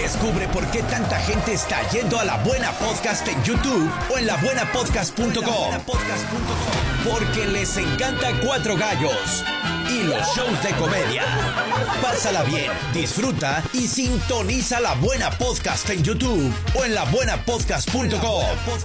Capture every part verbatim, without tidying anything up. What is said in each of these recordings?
Descubre por qué tanta gente está yendo a La Buena Podcast en YouTube o en la buena podcast punto com. Porque les encanta Cuatro Gallos y los shows de comedia. Pásala bien, disfruta y sintoniza La Buena Podcast en YouTube o en la buena podcast punto com.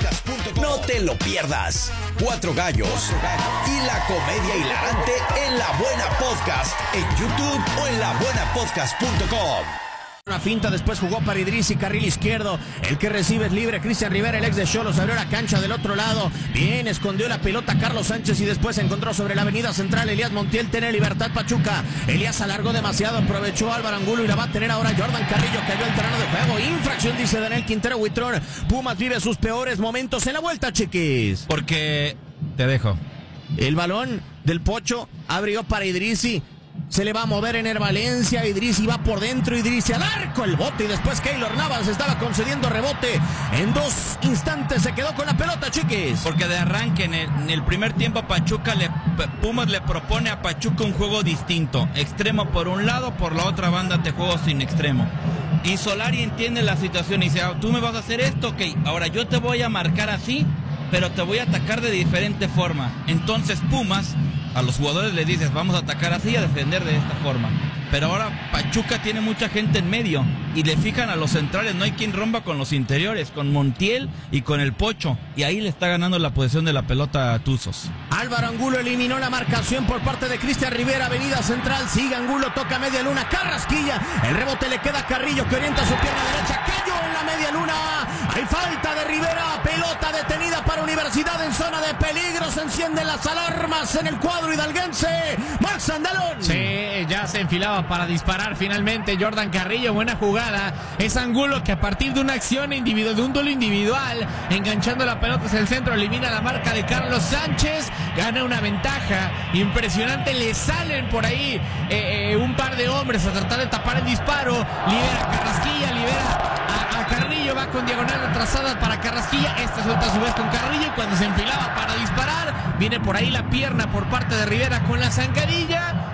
No te lo pierdas. Cuatro Gallos y la comedia hilarante en La Buena Podcast en YouTube o en la buena podcast punto com. Una finta, después jugó para Idrissi, carril izquierdo. El que recibe es libre, Cristian Rivera, el ex de Xolos, abrió la cancha del otro lado. Bien, escondió la pelota Carlos Sánchez y después encontró sobre la avenida central Elías Montiel. Tiene libertad Pachuca. Elías alargó demasiado, aprovechó Álvaro Angulo y la va a tener ahora Jordan Carrillo. Cayó el terreno de juego. Infracción, dice Daniel Quintero Huitrón. Pumas vive sus peores momentos en la vuelta, chiquis. Porque te dejo. El balón del Pocho abrió para Idrissi. Se le va a mover Ener Valencia, Idrissi va por dentro, Idrissi al arco, el bote y después Keylor Navas estaba concediendo rebote. En dos instantes se quedó con la pelota, chiquis. Porque de arranque en el, en el primer tiempo Pachuca le, Pumas le propone a Pachuca un juego distinto. Extremo por un lado, por la otra banda te juego sin extremo. Y Solari entiende la situación y dice, ah, tú me vas a hacer esto, ok, ahora yo te voy a marcar así, pero te voy a atacar de diferente forma. Entonces Pumas, a los jugadores les dices, vamos a atacar así y a defender de esta forma. Pero ahora Pachuca tiene mucha gente en medio y le fijan a los centrales, no hay quien rompa con los interiores, con Montiel y con el Pocho. Y ahí le está ganando la posesión de la pelota a Tuzos. Álvaro Angulo eliminó la marcación por parte de Cristian Rivera, avenida central, sigue Angulo, toca media luna, Carrasquilla, el rebote le queda a Carrillo que orienta su pierna derecha, cayó en la media luna, hay falta de Rivera, pelota detenida para Universidad en zona de peligro, se encienden las alarmas en el cuadro hidalguense. Max Andalón. Sí, ya se enfilaba para disparar finalmente Jordan Carrillo, buena jugada, es Angulo que a partir de una acción individual, de un duelo individual, enganchando la pelota hacia el centro, elimina la marca de Carlos Sánchez, gana una ventaja impresionante, le salen por ahí eh, eh, un par de hombres a tratar de tapar el disparo, libera a Carrasquilla, libera a, a Carrillo, va con diagonal retrasada para Carrasquilla, esta suelta a su vez con Carrillo, cuando se enfilaba para disparar, viene por ahí la pierna por parte de Rivera con la zancadilla,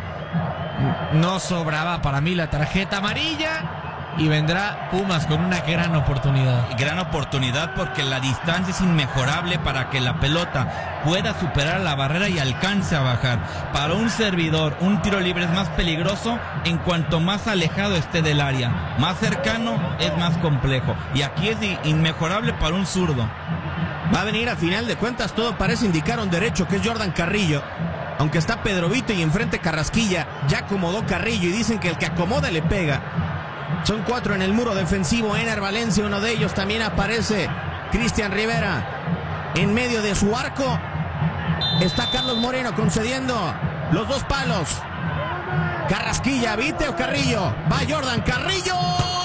no sobraba para mí la tarjeta amarilla. Y vendrá Pumas con una gran oportunidad. Gran oportunidad porque la distancia es inmejorable para que la pelota pueda superar la barrera y alcance a bajar. Para un servidor, un tiro libre es más peligroso en cuanto más alejado esté del área. Más cercano es más complejo. Y aquí es inmejorable para un zurdo. Va a venir a final de cuentas, todo parece indicar un derecho que es Jordan Carrillo. Aunque está Pedro Vito y enfrente Carrasquilla, ya acomodó Carrillo y dicen que el que acomoda le pega. Son cuatro en el muro defensivo, Ener Valencia, uno de ellos, también aparece Cristian Rivera. En medio de su arco está Carlos Moreno concediendo los dos palos. Carrasquilla, Vite o Carrillo, va Jordan Carrillo.